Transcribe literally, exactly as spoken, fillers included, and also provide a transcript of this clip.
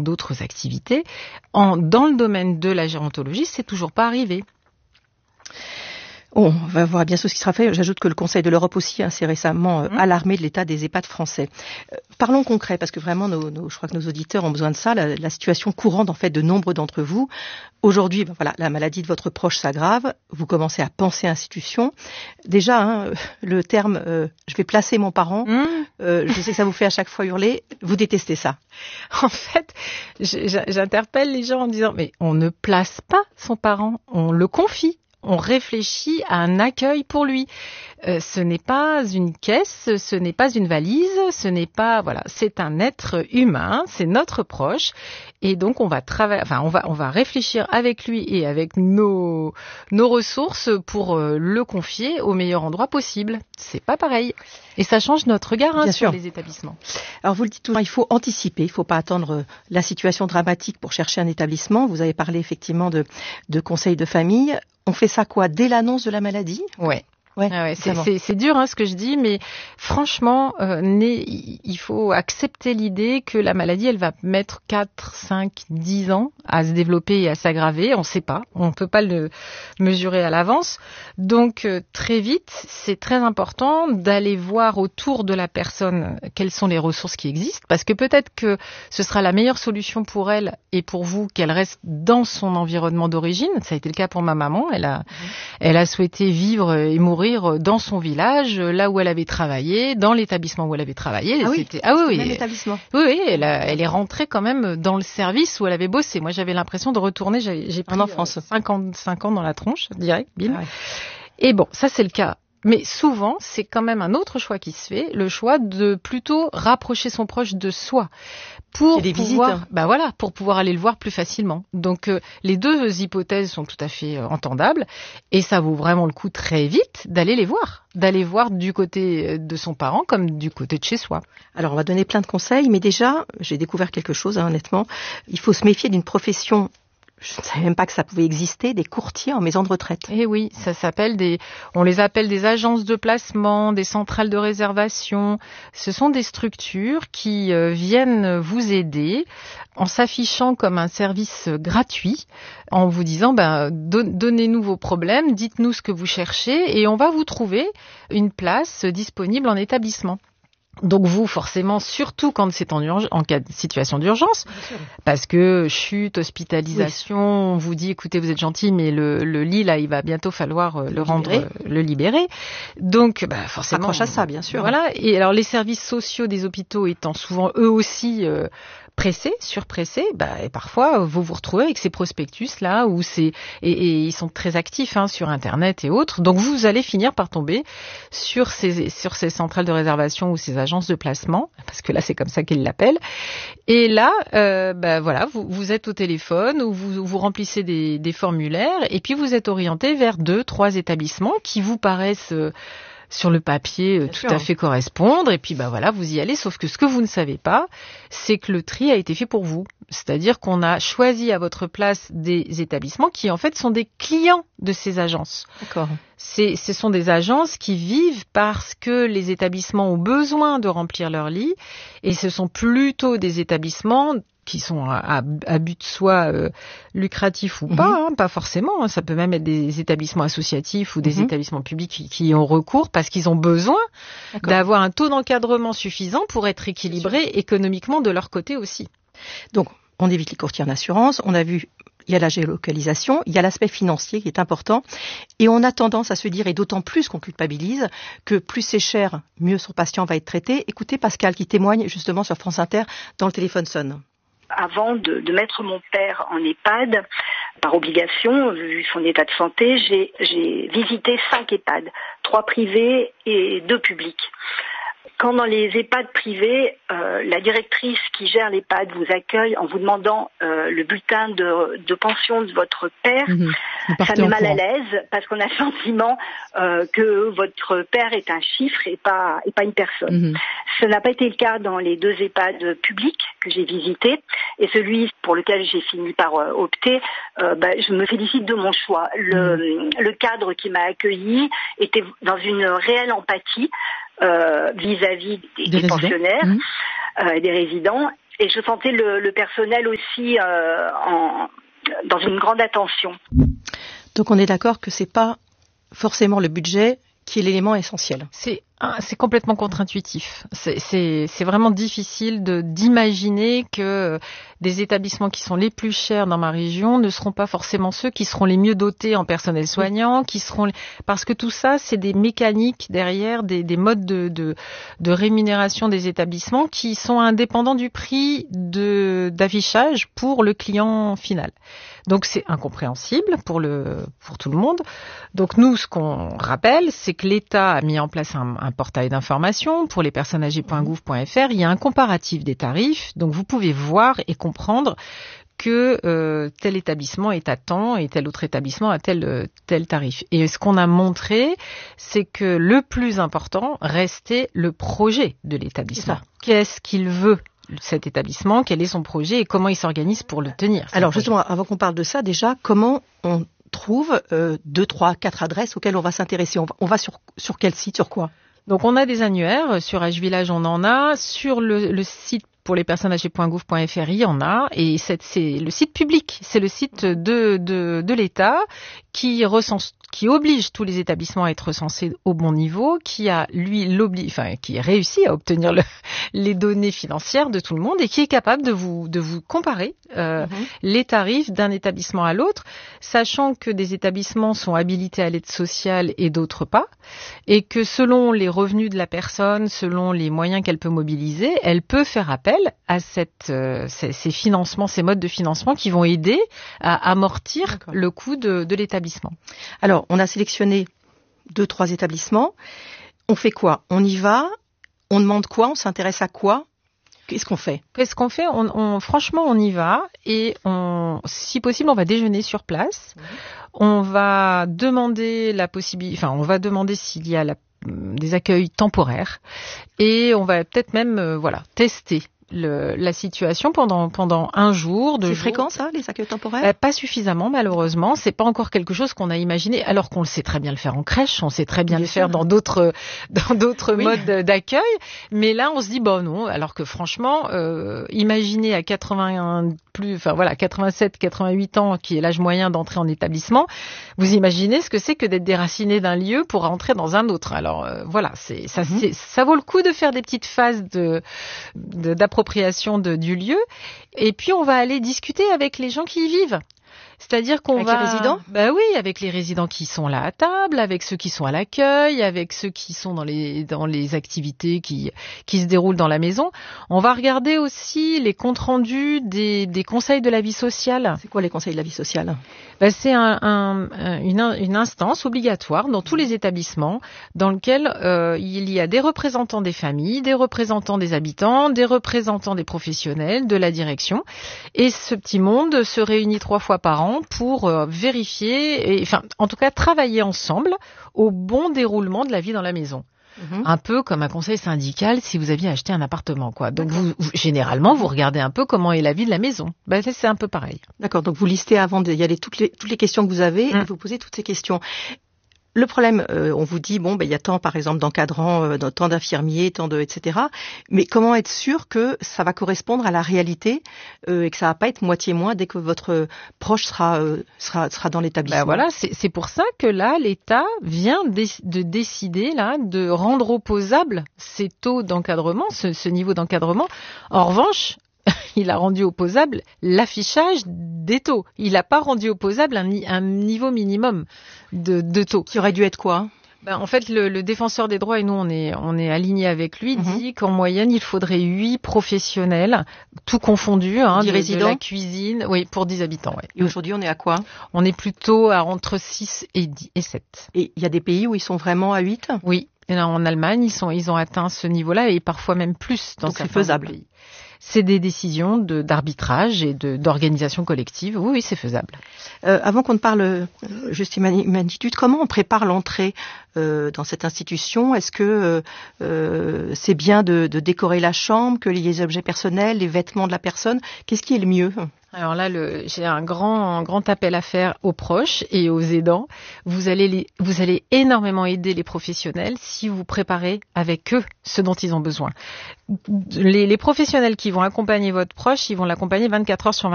d'autres activités. En, dans le domaine de la gérontologie, c'est toujours pas arrivé. On va voir bien sûr ce qui sera fait. J'ajoute que le Conseil de l'Europe aussi hein, s'est récemment euh, Mmh. alarmé de l'état des EHPAD français. Euh, parlons concret, parce que vraiment, nos, nos, je crois que nos auditeurs ont besoin de ça. La, la situation courante, en fait, de nombre d'entre vous. Aujourd'hui, ben, voilà, la maladie de votre proche s'aggrave. Vous commencez à penser institution. Déjà, hein, le terme euh, « je vais placer mon parent mmh. », euh, je sais que ça vous fait à chaque fois hurler. Vous détestez ça. En fait, j'interpelle les gens en disant « mais on ne place pas son parent, on le confie ». On réfléchit à un accueil pour lui. Euh, ce n'est pas une caisse, ce n'est pas une valise, ce n'est pas voilà, c'est un être humain, c'est notre proche, et donc on va travailler, enfin on va on va réfléchir avec lui et avec nos nos ressources pour euh, le confier au meilleur endroit possible. C'est pas pareil, et ça change notre regard hein, sur les établissements. Alors vous le dites toujours, il faut anticiper, il ne faut pas attendre la situation dramatique pour chercher un établissement. Vous avez parlé effectivement de de conseils de famille. On fait ça quoi, dès l'annonce de la maladie ? Ouais. Ouais, ah ouais, c'est, c'est, c'est dur hein, ce que je dis, mais franchement, euh, né, il faut accepter l'idée que la maladie, elle va mettre quatre, cinq, dix ans à se développer et à s'aggraver. On ne sait pas, on ne peut pas le mesurer à l'avance. Donc euh, très vite, c'est très important d'aller voir autour de la personne quelles sont les ressources qui existent, parce que peut-être que ce sera la meilleure solution pour elle et pour vous qu'elle reste dans son environnement d'origine. Ça a été le cas pour ma maman. Elle a, mmh. elle a souhaité vivre et mourir dans son village, là où elle avait travaillé, dans l'établissement où elle avait travaillé. Ah oui, c'était... ah oui, même oui, établissement. Oui, oui, elle, a, elle est rentrée quand même dans le service où elle avait bossé. Moi, j'avais l'impression de retourner. J'ai, j'ai pris en enfance, cinquante-cinq ans dans la tronche, direct, bim. Ah ouais. Et bon, ça c'est le cas. Mais souvent, c'est quand même un autre choix qui se fait, le choix de plutôt rapprocher son proche de soi pour des pouvoir, visites. bah voilà, pour pouvoir aller le voir plus facilement. Donc euh, les deux hypothèses sont tout à fait euh, entendables et ça vaut vraiment le coup très vite d'aller les voir, d'aller voir du côté de son parent comme du côté de chez soi. Alors on va donner plein de conseils, mais déjà, j'ai découvert quelque chose, hein, honnêtement. Il faut se méfier d'une profession. Je ne savais même pas que ça pouvait exister, des courtiers en maison de retraite. Eh oui, ça s'appelle des, on les appelle des agences de placement, des centrales de réservation. Ce sont des structures qui euh, viennent vous aider en s'affichant comme un service gratuit, en vous disant, ben, don- donnez-nous vos problèmes, dites-nous ce que vous cherchez et on va vous trouver une place disponible en établissement. Donc vous, forcément, surtout quand c'est en, urg- en cas de situation d'urgence, parce que chute, hospitalisation, oui. On vous dit, écoutez, vous êtes gentil, mais le, le lit, là, il va bientôt falloir le, le rendre, libérer. Euh, le libérer. Donc, bah, forcément... Accroche à ça, bien sûr. Voilà. Et alors, les services sociaux des hôpitaux étant souvent, eux aussi... Euh, pressés, surpressés, bah, et parfois vous vous retrouvez avec ces prospectus là où c'est et, et ils sont très actifs hein, sur internet et autres. Donc vous allez finir par tomber sur ces sur ces centrales de réservation ou ces agences de placement, parce que là c'est comme ça qu'ils l'appellent. Et là, euh, bah voilà, vous vous êtes au téléphone ou vous vous remplissez des, des formulaires et puis vous êtes orienté vers deux, trois établissements qui vous paraissent euh, sur le papier euh, tout sûr. à fait correspondre et puis bah voilà vous y allez, sauf que ce que vous ne savez pas c'est que le tri a été fait pour vous, c'est-à-dire qu'on a choisi à votre place des établissements qui en fait sont des clients de ces agences. D'accord. C'est, ce sont des agences qui vivent parce que les établissements ont besoin de remplir leurs lits et ce sont plutôt des établissements qui sont à, à, à but soit euh, lucratif ou pas, mmh. hein, pas forcément. Hein, ça peut même être des établissements associatifs ou des mmh. établissements publics qui, qui ont recours parce qu'ils ont besoin D'accord. d'avoir un taux d'encadrement suffisant pour être équilibrés économiquement de leur côté aussi. Donc, on évite les courtiers en assurance. On a vu, il y a la géolocalisation, il y a l'aspect financier qui est important. Et on a tendance à se dire, et d'autant plus qu'on culpabilise, que plus c'est cher, mieux son patient va être traité. Écoutez Pascal qui témoigne justement sur France Inter dans Le téléphone sonne. Avant de, de mettre mon père en EHPAD, par obligation, vu son état de santé, j'ai, j'ai visité cinq EHPAD, trois privés et deux publics. Quand dans les EHPAD privés, euh, la directrice qui gère l'EHPAD vous accueille en vous demandant euh, le bulletin de, de pension de votre père, mmh, ça met mal à l'aise parce qu'on a le sentiment euh, que votre père est un chiffre et pas, et pas une personne. Mmh. Ce n'a pas été le cas dans les deux EHPAD publics que j'ai visités et celui pour lequel j'ai fini par euh, opter, euh, bah, je me félicite de mon choix. Le, mmh. le cadre qui m'a accueilli était dans une réelle empathie. Euh, vis-à-vis des, des, des pensionnaires, mmh. euh, des résidents. et je sentais le, le personnel aussi euh, en, dans une grande attention. Donc on est d'accord que c'est pas forcément le budget qui est l'élément essentiel. C'est ah, c'est complètement contre-intuitif. C'est, c'est, c'est vraiment difficile de, d'imaginer que des établissements qui sont les plus chers dans ma région ne seront pas forcément ceux qui seront les mieux dotés en personnel soignant, qui seront parce que tout ça, c'est des mécaniques derrière, des, des modes de, de, de rémunération des établissements qui sont indépendants du prix de, d'affichage pour le client final. Donc c'est incompréhensible pour le pour tout le monde. Donc nous, ce qu'on rappelle, c'est que l'État a mis en place un, un portail d'information pour les personnes âgées point gouv point f r. Il y a un comparatif des tarifs, donc vous pouvez voir et comprendre que euh, tel établissement est à tant et tel autre établissement a tel tel tarif. Et ce qu'on a montré, c'est que le plus important restait le projet de l'établissement. Qu'est-ce qu'il veut, cet établissement, quel est son projet et comment il s'organise pour le tenir. Alors justement, avant qu'on parle de ça, déjà, comment on trouve euh, deux, trois, quatre adresses auxquelles on va s'intéresser? On va, on va sur, sur quel site, sur quoi? Donc on a des annuaires, sur H Village on en a, sur le, le site pour les personnes âgées point gouv point f r il y en a, et c'est, c'est le site public, c'est le site de, de, de l'État qui recense, qui oblige tous les établissements à être recensés au bon niveau, qui a lui l'obli, enfin qui réussit à obtenir le, les données financières de tout le monde et qui est capable de vous de vous comparer euh, mm-hmm. les tarifs d'un établissement à l'autre, sachant que des établissements sont habilités à l'aide sociale et d'autres pas, et que selon les revenus de la personne, selon les moyens qu'elle peut mobiliser, elle peut faire appel à cette, euh, ces, ces financements, ces modes de financement qui vont aider à amortir D'accord. le coût de, de l'établissement. Alors, on a sélectionné deux, trois établissements. On fait quoi? On y va? On demande quoi? On s'intéresse à quoi? Qu'est-ce qu'on fait? Qu'est-ce qu'on fait? on, on, Franchement, on y va et on, si possible, on va déjeuner sur place. Mmh. On va demander la possibilité, enfin, on va demander s'il y a la, des accueils temporaires et on va peut-être même, euh, voilà, tester. Le, la situation pendant pendant un jour. C'est fréquent ça, les accueils temporaires? euh, Pas suffisamment malheureusement. C'est pas encore quelque chose qu'on a imaginé, alors qu'on le sait très bien le faire en crèche, on sait très bien, bien le sûr. faire dans d'autres dans d'autres oui. modes d'accueil. Mais là, on se dit bon non. Alors que franchement, euh, imaginez à quatre-vingts plus, enfin voilà, quatre-vingt-sept, quatre-vingt-huit ans, qui est l'âge moyen d'entrer en établissement, vous imaginez ce que c'est que d'être déraciné d'un lieu pour rentrer dans un autre. Alors euh, voilà, c'est ça, mm-hmm. c'est ça vaut le coup de faire des petites phases de, de d'appropriation De, du lieu, et puis on va aller discuter avec les gens qui y vivent. C'est-à-dire qu'on avec va... Avec les résidents? Bah oui, avec les résidents qui sont là à table, avec ceux qui sont à l'accueil, avec ceux qui sont dans les, dans les activités qui, qui se déroulent dans la maison. On va regarder aussi les comptes rendus des, des conseils de la vie sociale. C'est quoi les conseils de la vie sociale? Bah, c'est un, un, une, une instance obligatoire dans tous les établissements dans lequel euh, il y a des représentants des familles, des représentants des habitants, des représentants des professionnels, de la direction. Et ce petit monde se réunit trois fois par an pour euh, vérifier, et, enfin, en tout cas, travailler ensemble au bon déroulement de la vie dans la maison. Mmh. Un peu comme un conseil syndical si vous aviez acheté un appartement, quoi. Donc, vous, vous, généralement, vous regardez un peu comment est la vie de la maison. Ben, c'est un peu pareil. D'accord. Donc, vous listez avant d'y aller toutes les, toutes les questions que vous avez mmh. et vous posez toutes ces questions. Le problème, euh, on vous dit, bon, ben, il y a tant, par exemple, d'encadrants, euh, tant d'infirmiers, tant de, et cetera. Mais comment être sûr que ça va correspondre à la réalité euh, et que ça va pas être moitié-moins dès que votre proche sera euh, sera, sera dans l'établissement? Ben voilà, c'est, c'est pour ça que là, l'État vient de, de décider là de rendre opposable ces taux d'encadrement, ce, ce niveau d'encadrement. En revanche, il a rendu opposable l'affichage des taux. Il n'a pas rendu opposable un, un niveau minimum de, de taux. Qui aurait dû être quoi? Ben, en fait, le, le défenseur des droits, et nous on est, on est alignés avec lui, mm-hmm. dit qu'en moyenne, il faudrait huit professionnels, tout confondu, hein, dix de, résidents. de la cuisine, oui, pour dix habitants. Ouais. Et aujourd'hui, on est à quoi? On est plutôt à entre six et dix et sept. Et il y a des pays où ils sont vraiment à huit? Oui. Et là, en Allemagne, ils, sont, ils ont atteint ce niveau-là et parfois même plus dans Donc certains c'est faisable. pays. C'est des décisions de, d'arbitrage et de, d'organisation collective. Oui, oui, c'est faisable. Euh, avant qu'on ne parle euh, juste humanitude, comment on prépare l'entrée euh, dans cette institution? Est-ce que euh, c'est bien de, de décorer la chambre, que les objets personnels, les vêtements de la personne? Qu'est-ce qui est le mieux? Alors là, le, j'ai un grand, un grand appel à faire aux proches et aux aidants. Vous allez, les, vous allez énormément aider les professionnels si vous préparez avec eux ce dont ils ont besoin. Les, les professionnels qui vont accompagner votre proche, ils vont l'accompagner vingt-quatre heures sur